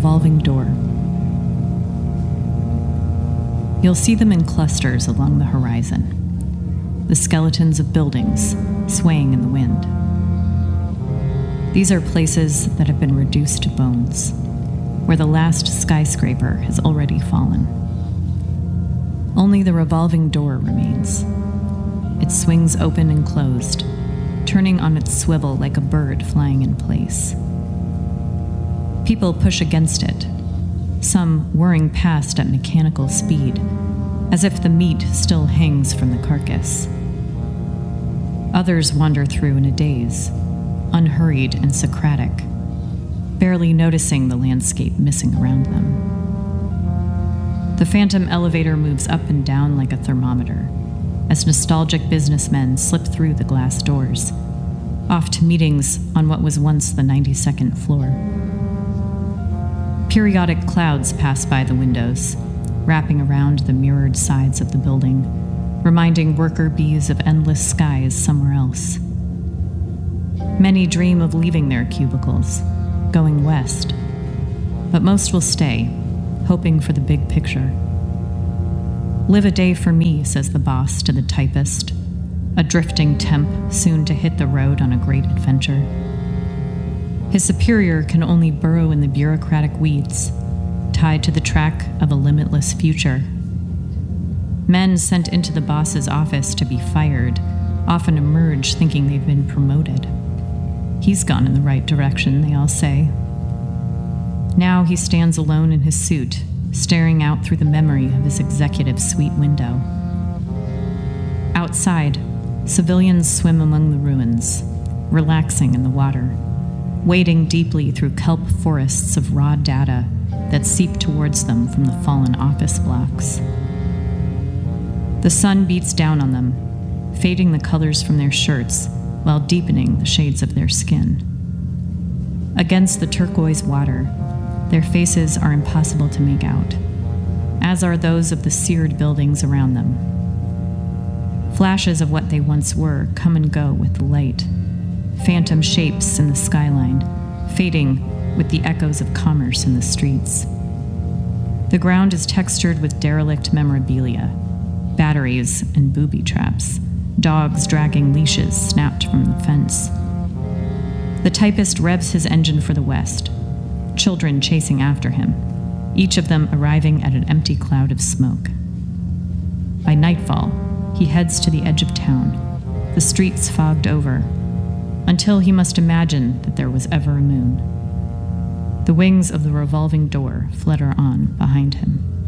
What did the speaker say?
revolving door. You'll see them in clusters along the horizon, the skeletons of buildings swaying in the wind. These are places that have been reduced to bones, where the last skyscraper has already fallen. Only the revolving door remains. It swings open and closed, turning on its swivel like a bird flying in place. People push against it, some whirring past at mechanical speed, as if the meat still hangs from the carcass. Others wander through in a daze, unhurried and Socratic, barely noticing the landscape missing around them. The phantom elevator moves up and down like a thermometer, as nostalgic businessmen slip through the glass doors, off to meetings on what was once the 92nd floor. Periodic clouds pass by the windows, wrapping around the mirrored sides of the building, reminding worker bees of endless skies somewhere else. Many dream of leaving their cubicles, going west, but most will stay, hoping for the big picture. "Live a day for me," says the boss to the typist, a drifting temp soon to hit the road on a great adventure. His superior can only burrow in the bureaucratic weeds, tied to the track of a limitless future. Men sent into the boss's office to be fired often emerge thinking they've been promoted. He's gone in the right direction, they all say. Now he stands alone in his suit, staring out through the memory of his executive suite window. Outside, civilians swim among the ruins, relaxing in the water, wading deeply through kelp forests of raw data that seep towards them from the fallen office blocks. The sun beats down on them, fading the colors from their shirts while deepening the shades of their skin. Against the turquoise water, their faces are impossible to make out, as are those of the seared buildings around them. Flashes of what they once were come and go with the light, phantom shapes in the skyline, fading with the echoes of commerce in the streets. The ground is textured with derelict memorabilia, batteries and booby traps, dogs dragging leashes snapped from the fence. The typist revs his engine for the west, children chasing after him, each of them arriving at an empty cloud of smoke. By nightfall, he heads to the edge of town, the streets fogged over, until he must imagine that there was ever a moon. The wings of the revolving door flutter on behind him.